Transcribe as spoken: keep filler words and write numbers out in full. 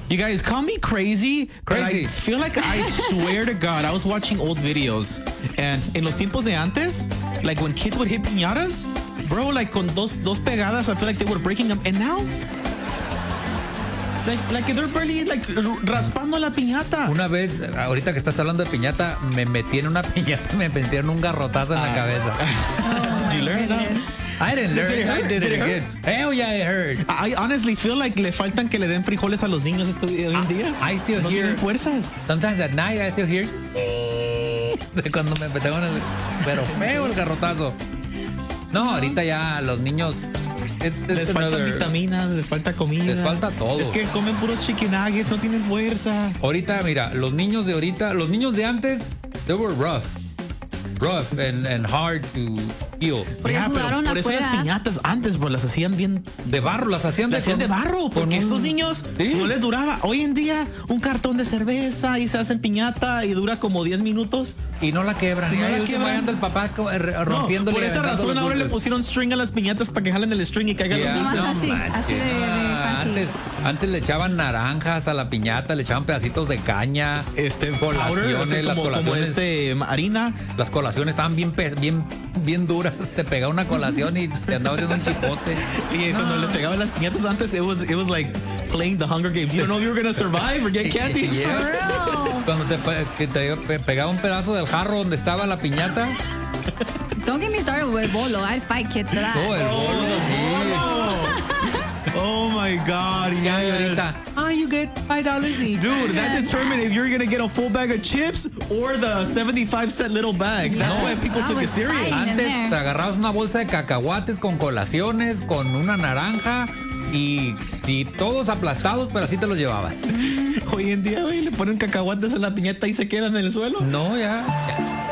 You guys call me crazy, Crazy. but I feel like I swear to God, I was watching old videos, and en los tiempos de antes, like when kids would hit piñatas, bro, like con dos dos pegadas, I feel like they were breaking them, and now, like like they're barely like raspando la piñata. Una vez, ahorita que estás hablando de piñata, me metí en una piñata y me metieron un garrotazo en la cabeza. Did you learn that? I didn't learn Did it it. I hurt? did Did it it hurt? again. Hell yeah, it hurt. I honestly feel like le faltan que le den frijoles a los niños este hoy en día. I still no hear- tienen fuerzas. Sometimes at night I still hear de cuando me metieron el, pero feo el garrotazo. No, ahorita ya los niños it's, it's Les faltan another- vitaminas, les falta comida. Les falta todo. Es que comen puros chicken nuggets, no tienen fuerza. Ahorita, mira, los niños de ahorita, los niños de antes, they were rough. Rough and, and hard to heal. Porque Ya, pero jugaron por eso las afuera. piñatas antes, bro, las hacían bien. De barro, las hacían de, Las hacían de barro, con porque un- estos niños Sí. no les duraba. Hoy en día, un cartón de cerveza y se hacen piñata y dura como diez minutos. Y no la quebran. Y Y no ahí la último quebran. anda el papá co- eh, No, rompiéndole. por y esa aventando razón los ahora le dulces. pusieron string a las piñatas para que jalen el string y caigan Ya, los Nomás dulces. así, manches, así de- de ah, fácil. Antes, antes le echaban naranjas a la piñata, le echaban pedacitos de caña. Este, Colaciones, powder, así las como, como colaciones. este, harina. Las colaciones estaban bien, pe- bien, bien duras. Te pegaba una colación y te andaba haciendo un chipote. Y cuando le pegaban las piñatas antes, it was, it was like playing the Hunger Games. You don't know if you were going to survive or get candy. Yeah. For real. Cuando te, pe- que te pe- pegaba un pedazo del jarro donde estaba la piñata. Don't get me started with bolo. I'd fight kids for that. Oh, el bolo, Oh my God, sí. Ya, y yes. ahorita, ah, you get five dollars each. Dude, that determined if you're gonna get a full bag of chips or the seventy-five cent little bag. That's Yeah. why people I took it was serious. fighting. Antes in there. te agarrabas una bolsa de cacahuates con colaciones, con una naranja y, y todos aplastados, pero así te los llevabas. Hoy en día, güey, le ponen cacahuates en la piñata y se quedan en el suelo. No, ya. ya.